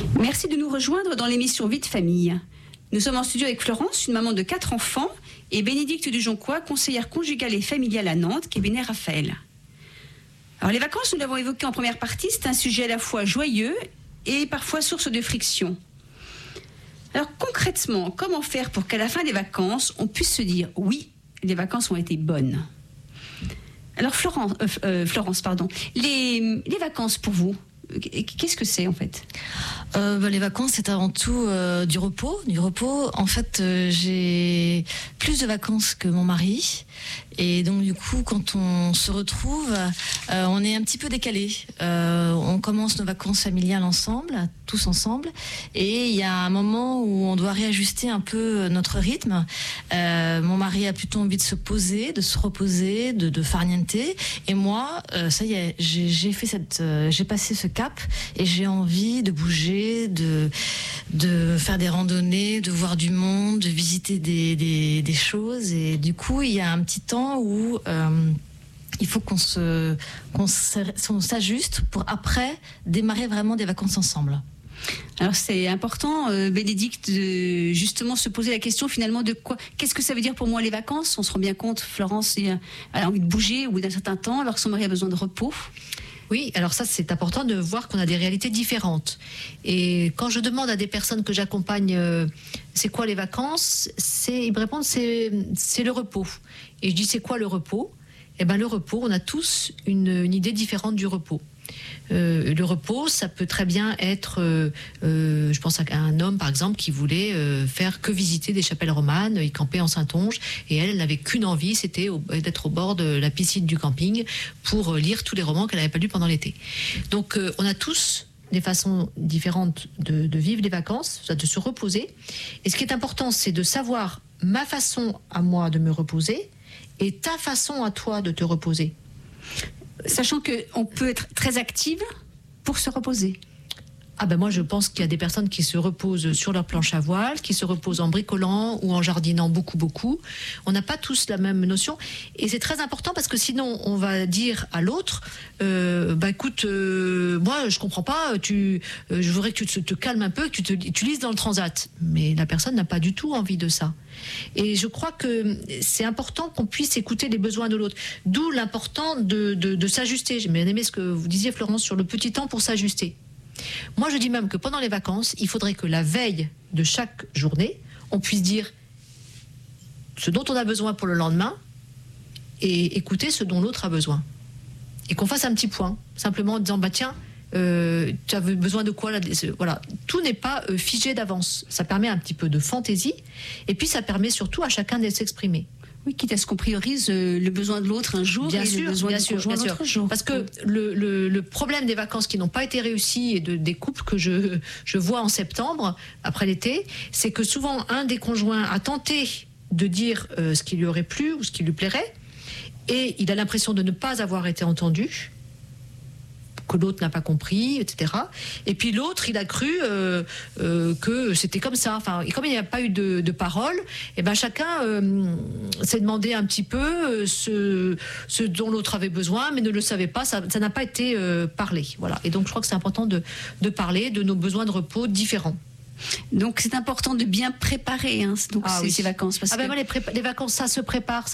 Merci de nous rejoindre dans l'émission Vie de famille. Nous sommes en studio avec Florence, une maman de 4 enfants, et Bénédicte Dujoncois, conseillère conjugale et familiale à Nantes, cabinet Raphaël. Alors les vacances, nous l'avons évoqué en première partie, c'est un sujet à la fois joyeux et parfois source de friction. Alors concrètement, comment faire pour qu'à la fin des vacances, on puisse se dire « oui, les vacances ont été bonnes ». Alors Florence, les vacances pour vous, qu'est-ce que c'est en fait ? Les vacances, c'est avant tout du repos. En fait, j'ai plus de vacances que mon mari. Et donc, du coup, quand on se retrouve, on est un petit peu décalé. On commence nos vacances familiales ensemble, tous ensemble. Et il y a un moment où on doit réajuster un peu notre rythme. Mon mari a plutôt envie de se poser, de se reposer, de farniente. Et moi, ça y est, j'ai passé ce cap et j'ai envie de bouger, de faire des randonnées, de voir du monde, de visiter des choses. Et du coup, il y a un petit temps où il faut qu'on s'ajuste pour après démarrer vraiment des vacances ensemble. Alors c'est important, Bénédicte, de justement se poser la question finalement de quoi, qu'est-ce que ça veut dire pour moi les vacances ? On se rend bien compte, Florence elle a envie de bouger au bout d'un certain temps alors que son mari a besoin de repos. Oui, alors ça c'est important de voir qu'on a des réalités différentes. Et quand je demande à des personnes que j'accompagne c'est quoi les vacances, ils me répondent c'est le repos. Et je dis c'est quoi le repos ? Eh bien le repos, on a tous une idée différente du repos. Le repos, ça peut très bien être, je pense à un homme par exemple qui voulait faire que visiter des chapelles romanes, il campait en Saintonge et elle n'avait qu'une envie, c'était d'être au bord de la piscine du camping pour lire tous les romans qu'elle n'avait pas lus pendant l'été. Donc on a tous des façons différentes de vivre les vacances, de se reposer. Et ce qui est important, c'est de savoir ma façon à moi de me reposer et ta façon à toi de te reposer. Sachant qu'on peut être très active pour se reposer. Ah ben moi je pense qu'il y a des personnes qui se reposent sur leur planche à voile, qui se reposent en bricolant ou en jardinant beaucoup. On n'a pas tous la même notion et c'est très important parce que sinon on va dire à l'autre écoute, moi je comprends pas, je voudrais que tu te calmes un peu, que tu lises dans le transat. Mais la personne n'a pas du tout envie de ça. Et je crois que c'est important qu'on puisse écouter les besoins de l'autre. D'où l'important de s'ajuster. J'ai bien aimé ce que vous disiez Florence sur le petit temps pour s'ajuster. Moi, je dis même que pendant les vacances, il faudrait que la veille de chaque journée, on puisse dire ce dont on a besoin pour le lendemain et écouter ce dont l'autre a besoin. Et qu'on fasse un petit point, simplement en disant tiens, tu avais besoin de quoi là ? Voilà, tout n'est pas figé d'avance. Ça permet un petit peu de fantaisie et puis ça permet surtout à chacun de s'exprimer. Oui, quitte à ce qu'on priorise le besoin de l'autre un jour et le besoin du conjoint l'autre jour. Parce que le problème des vacances qui n'ont pas été réussies et des couples que je vois en septembre, après l'été, c'est que souvent un des conjoints a tenté de dire ce qui lui aurait plu ou ce qui lui plairait et il a l'impression de ne pas avoir été entendu, que l'autre n'a pas compris, etc. Et puis l'autre, il a cru que c'était comme ça. Enfin, et comme il n'y a pas eu de parole, et ben chacun s'est demandé un petit peu ce dont l'autre avait besoin, mais ne le savait pas. Ça n'a pas été parlé. Voilà. Et donc, je crois que c'est important de parler de nos besoins de repos différents. Donc c'est important de bien préparer ces vacances. Parce que... moi, les vacances, ça se prépare.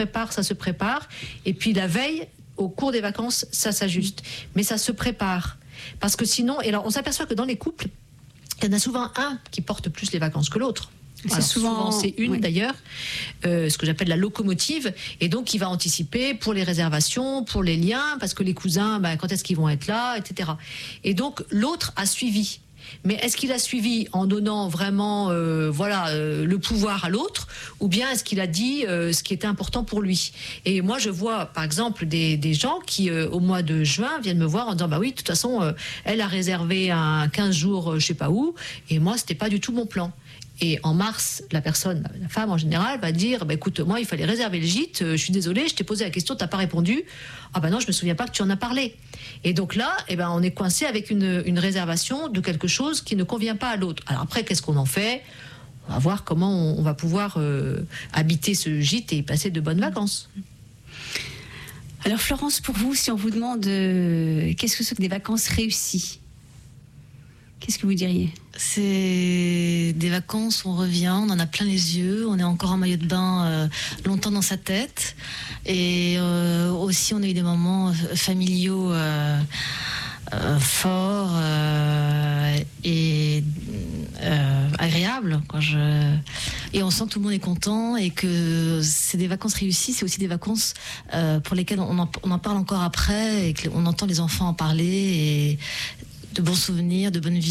Et puis la veille, au cours des vacances, ça s'ajuste. Mais ça se prépare. Parce que sinon, et alors on s'aperçoit que dans les couples, il y en a souvent un qui porte plus les vacances que l'autre. Souvent c'est une d'ailleurs, ce que j'appelle la locomotive, et donc il va anticiper pour les réservations, pour les liens, parce que les cousins, quand est-ce qu'ils vont être là, etc. Et donc l'autre a suivi. Mais est-ce qu'il a suivi en donnant vraiment le pouvoir à l'autre, ou bien est-ce qu'il a dit ce qui était important pour lui? Et moi je vois par exemple des gens qui au mois de juin viennent me voir en disant oui, de toute façon elle a réservé un 15 jours je sais pas où, et moi c'était pas du tout mon plan. Et en mars, la femme en général, va dire écoute, moi il fallait réserver le gîte, je suis désolée, je t'ai posé la question, t'as pas répondu. Ah non, je me souviens pas que tu en as parlé. Et donc là, on est coincé avec une réservation de quelque chose qui ne convient pas à l'autre. Alors après, qu'est-ce qu'on en fait ? On va voir comment on va pouvoir habiter ce gîte et y passer de bonnes vacances. Alors Florence, pour vous, si on vous demande qu'est-ce que c'est que des vacances réussies ? Qu'est-ce que vous diriez ? C'est des vacances où on revient, on en a plein les yeux, on est encore en maillot de bain longtemps dans sa tête. Et aussi, on a eu des moments familiaux forts et agréables. Et on sent que tout le monde est content et que c'est des vacances réussies. C'est aussi des vacances pour lesquelles on en parle encore après et qu'on entend les enfants en parler. Et de bons souvenirs, de bonnes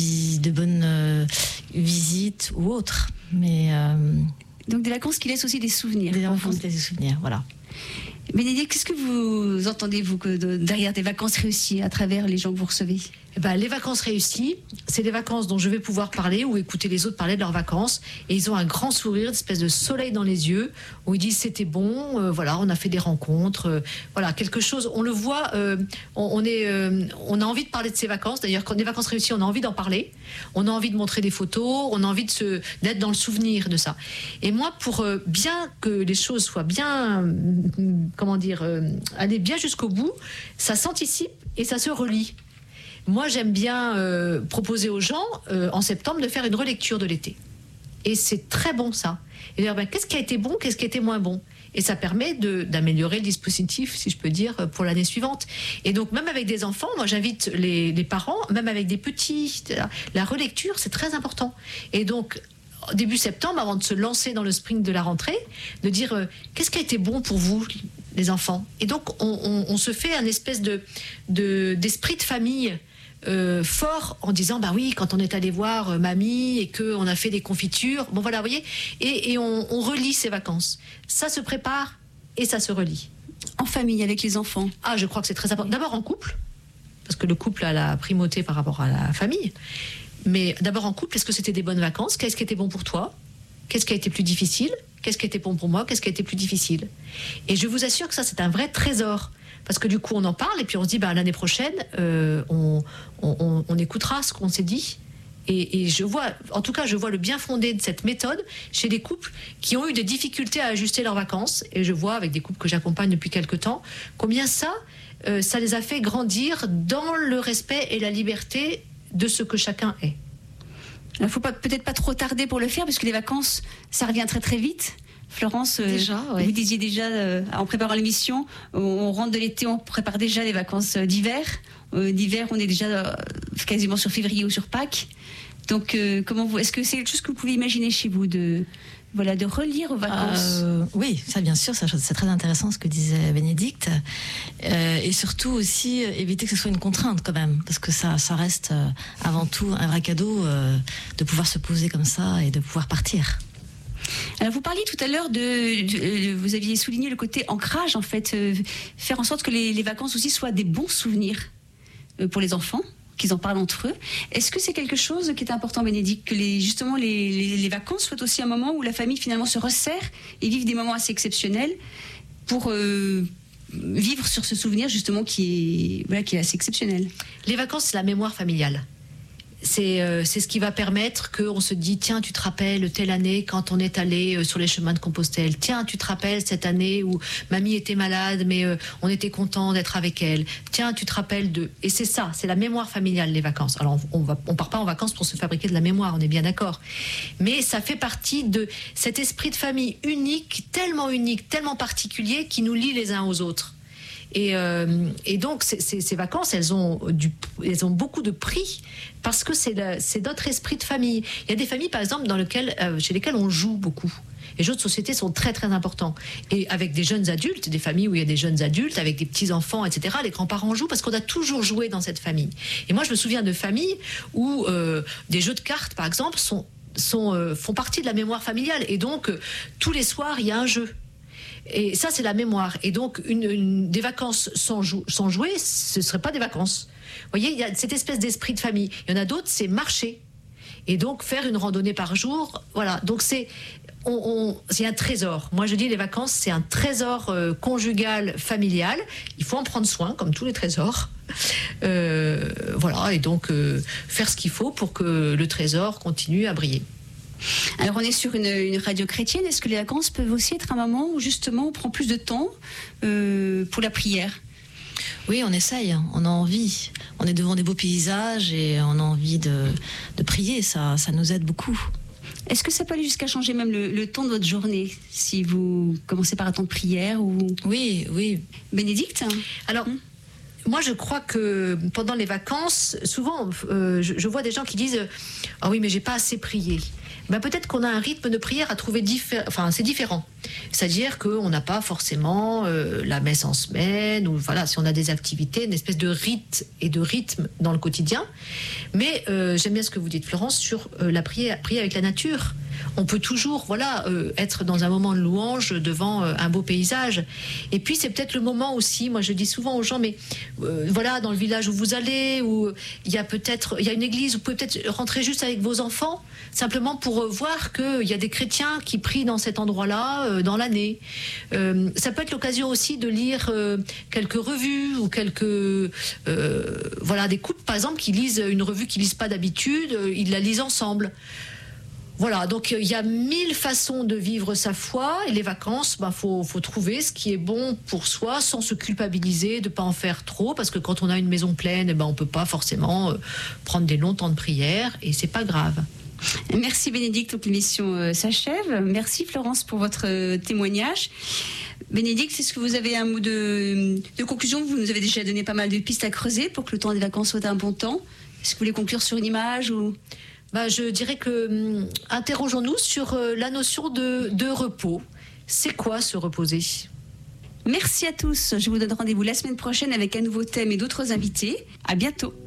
visites ou autres. Donc des vacances qui laissent aussi des souvenirs. Des vacances qui laissent des souvenirs, voilà. Bénédicte, qu'est-ce que vous entendez, vous, derrière des vacances réussies à travers les gens que vous recevez ? Les vacances réussies, c'est des vacances dont je vais pouvoir parler ou écouter les autres parler de leurs vacances. Et ils ont un grand sourire, une espèce de soleil dans les yeux, où ils disent c'était bon, voilà, on a fait des rencontres, voilà, quelque chose. On le voit, on a envie de parler de ces vacances. D'ailleurs, quand des vacances réussies, on a envie d'en parler. On a envie de montrer des photos, on a envie d'être dans le souvenir de ça. Et moi, pour bien que les choses soient bien, aller bien jusqu'au bout, ça s'anticipe et ça se relie. Moi, j'aime bien proposer aux gens, en septembre, de faire une relecture de l'été. Et c'est très bon, ça. Et dire, qu'est-ce qui a été bon, qu'est-ce qui a été moins bon ? Et ça permet d'améliorer le dispositif, si je peux dire, pour l'année suivante. Et donc, même avec des enfants, moi, j'invite les parents, même avec des petits, la relecture, c'est très important. Et donc, début septembre, avant de se lancer dans le sprint de la rentrée, de dire, qu'est-ce qui a été bon pour vous, les enfants ? Et donc, on se fait un espèce d'esprit de famille fort en disant oui, quand on est allé voir mamie et qu'on a fait des confitures, bon voilà, vous voyez, et on relie ces vacances. Ça se prépare et ça se relie. En famille, avec les enfants. Je crois que c'est très important. D'abord en couple, parce que le couple a la primauté par rapport à la famille. Mais d'abord en couple, est-ce que c'était des bonnes vacances ? Qu'est-ce qui était bon pour toi ? Qu'est-ce qui a été plus difficile ? Qu'est-ce qui a été bon pour moi ? Qu'est-ce qui a été plus difficile ? Et je vous assure que ça, c'est un vrai trésor. Parce que du coup, on en parle et puis on se dit, l'année prochaine, on écoutera ce qu'on s'est dit. Et je vois le bien fondé de cette méthode chez des couples qui ont eu des difficultés à ajuster leurs vacances. Et je vois, avec des couples que j'accompagne depuis quelque temps, combien ça les a fait grandir dans le respect et la liberté de ce que chacun est. Il ne faut peut-être pas trop tarder pour le faire, parce que les vacances, ça revient très très vite. Florence, vous disiez déjà, en préparant l'émission, on rentre de l'été, on prépare déjà les vacances d'hiver. D'hiver, on est déjà quasiment sur février ou sur Pâques. Donc, est-ce que c'est quelque chose que vous pouvez imaginer chez vous, de relire aux vacances ? Oui, ça bien sûr, c'est très intéressant ce que disait Bénédicte. Et surtout aussi, éviter que ce soit une contrainte quand même, parce que ça reste avant tout un vrai cadeau de pouvoir se poser comme ça et de pouvoir partir. Alors vous parliez tout à l'heure vous aviez souligné le côté ancrage, en fait, faire en sorte que les vacances aussi soient des bons souvenirs pour les enfants, qu'ils en parlent entre eux. Est-ce que c'est quelque chose qui est important, Bénédicte, que les vacances soient aussi un moment où la famille finalement se resserre et vive des moments assez exceptionnels pour vivre sur ce souvenir justement qui est assez exceptionnel. Les vacances, c'est la mémoire familiale. C'est ce qui va permettre qu'on se dit, tiens, tu te rappelles telle année quand on est allé sur les chemins de Compostelle. Tiens, tu te rappelles cette année où mamie était malade, mais on était content d'être avec elle. Tiens, tu te rappelles de... Et c'est ça, c'est la mémoire familiale, les vacances. Alors, on part pas en vacances pour se fabriquer de la mémoire, on est bien d'accord. Mais ça fait partie de cet esprit de famille unique, tellement particulier, qui nous lie les uns aux autres. Et donc ces vacances, elles ont beaucoup de prix parce que c'est notre esprit de famille. Il y a des familles, par exemple, chez lesquelles on joue beaucoup. Les jeux de société sont très très importants. Et avec des jeunes adultes, des familles où il y a des jeunes adultes, avec des petits-enfants, etc., les grands-parents jouent parce qu'on a toujours joué dans cette famille. Et moi, je me souviens de familles où des jeux de cartes, par exemple, font partie de la mémoire familiale. Et donc, tous les soirs, il y a un jeu. Et ça, c'est la mémoire. Et donc, des vacances sans jouer, ce ne seraient pas des vacances. Vous voyez, il y a cette espèce d'esprit de famille. Il y en a d'autres, c'est marcher. Et donc, faire une randonnée par jour. Voilà. Donc, c'est un trésor. Moi, je dis, les vacances, c'est un trésor conjugal, familial. Il faut en prendre soin, comme tous les trésors. Voilà. Et donc, faire ce qu'il faut pour que le trésor continue à briller. Alors on est sur une radio chrétienne. Est-ce que les vacances peuvent aussi être un moment où justement on prend plus de temps pour la prière ? Oui, on essaye, on a envie. On est devant des beaux paysages et on a envie de prier, ça nous aide beaucoup. Est-ce que ça peut aller jusqu'à changer même le temps de votre journée, si vous commencez par un temps de prière ou... Oui. Bénédicte ? Alors, moi, je crois que pendant les vacances, souvent, je vois des gens qui disent « Ah oui, mais j'ai pas assez prié ». Ben, peut-être qu'on a un rythme de prière à trouver c'est différent. C'est-à-dire qu'on n'a pas forcément la messe en semaine, ou voilà, si on a des activités, une espèce de rite et de rythme dans le quotidien. Mais j'aime bien ce que vous dites, Florence, sur la prière avec la nature. On peut toujours être dans un moment de louange devant un beau paysage. Et puis c'est peut-être le moment aussi, moi je dis souvent aux gens, mais dans le village où vous allez, où il y a une église, vous pouvez peut-être rentrer juste avec vos enfants, simplement pour voir qu'il y a des chrétiens qui prient dans cet endroit-là dans l'année. Ça peut être l'occasion aussi de lire quelques revues ou des couples par exemple qui lisent une revue qu'ils lisent pas d'habitude, ils la lisent ensemble. Voilà, donc il y a 1000 façons de vivre sa foi, et les vacances, faut trouver ce qui est bon pour soi sans se culpabiliser de pas en faire trop, parce que quand on a une maison pleine, on peut pas forcément prendre des longs temps de prière, et c'est pas grave. Merci Bénédicte, donc l'émission s'achève. Merci Florence pour votre témoignage. Bénédicte, est-ce que vous avez un mot de conclusion ? Vous nous avez déjà donné pas mal de pistes à creuser pour que le temps des vacances soit un bon temps. Est-ce que vous voulez conclure sur une image ou... Je dirais que interrogeons-nous sur la notion de repos. C'est quoi se reposer ? Merci à tous. Je vous donne rendez-vous la semaine prochaine avec un nouveau thème et d'autres invités. À bientôt.